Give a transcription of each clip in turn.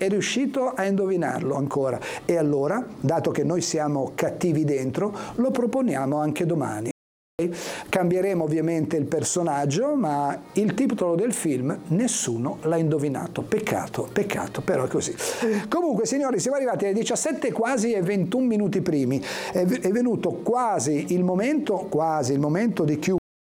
è riuscito a indovinarlo ancora. E allora, dato che noi siamo cattivi dentro, lo proponiamo anche domani. Cambieremo ovviamente il personaggio, ma il titolo del film nessuno l'ha indovinato. Peccato, però è così. Comunque, signori, siamo arrivati alle 17 quasi e 21 minuti primi. È venuto quasi il momento di chiudere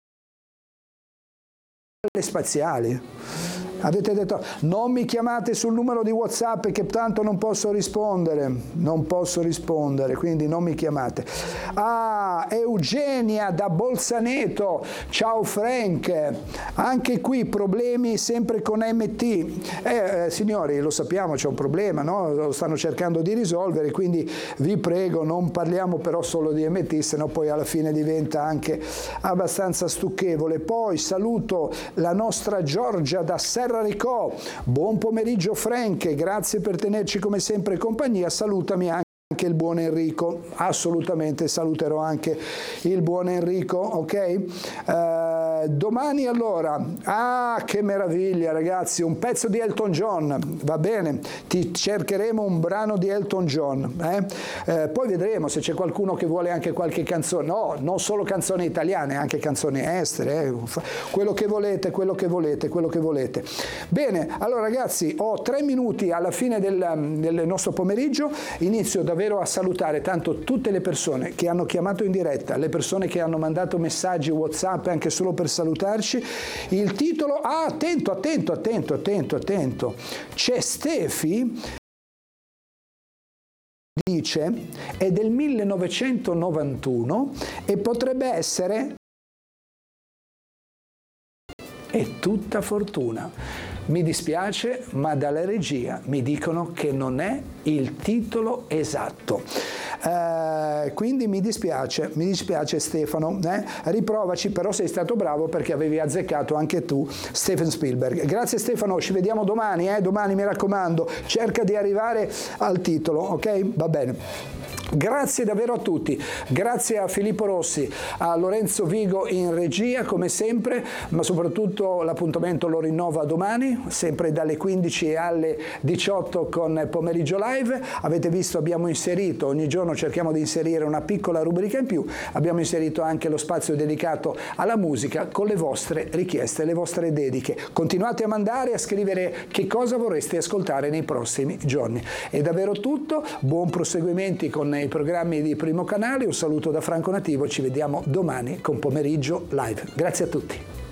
le spaziali. Avete detto non mi chiamate sul numero di WhatsApp che tanto non posso rispondere, quindi non mi chiamate. Ah, Eugenia da Bolzaneto, ciao Frank, anche qui problemi sempre con MT. Signori, lo sappiamo, c'è un problema, no? Lo stanno cercando di risolvere, quindi vi prego non parliamo però solo di MT, sennò poi alla fine diventa anche abbastanza stucchevole. Poi saluto la nostra Giorgia da Serra Ricò, buon pomeriggio Frank, grazie per tenerci come sempre compagnia, salutami anche il buon Enrico, assolutamente saluterò anche il buon Enrico, ok? Domani allora, che meraviglia ragazzi, un pezzo di Elton John, va bene, ti cercheremo un brano di Elton John, poi vedremo se c'è qualcuno che vuole anche qualche canzone, no, non solo canzoni italiane, anche canzoni estere, quello che volete. Bene, allora ragazzi, ho 3 minuti alla fine del nostro pomeriggio, inizio davvero a salutare tanto tutte le persone che hanno chiamato in diretta, le persone che hanno mandato messaggi WhatsApp anche solo per salutarci. Il titolo, attento, c'è Stefi, dice, è del 1991 e potrebbe essere È tutta fortuna. Mi dispiace, ma dalla regia mi dicono che non è il titolo esatto. Quindi mi dispiace Stefano, riprovaci, però sei stato bravo perché avevi azzeccato anche tu Steven Spielberg. Grazie Stefano, ci vediamo domani, domani mi raccomando, cerca di arrivare al titolo, ok? Va bene. Grazie davvero a tutti, grazie a Filippo Rossi, a Lorenzo Vigo in regia come sempre, ma soprattutto l'appuntamento lo rinnova domani, sempre dalle 15 alle 18 con Pomeriggio Live. Avete visto, abbiamo inserito, ogni giorno cerchiamo di inserire una piccola rubrica in più, abbiamo inserito anche lo spazio dedicato alla musica con le vostre richieste, le vostre dediche. Continuate a mandare, a scrivere che cosa vorreste ascoltare nei prossimi giorni. È davvero tutto, buon proseguimenti con i programmi di Primo Canale, un saluto da Franco Nativo, ci vediamo domani con Pomeriggio Live. Grazie a tutti.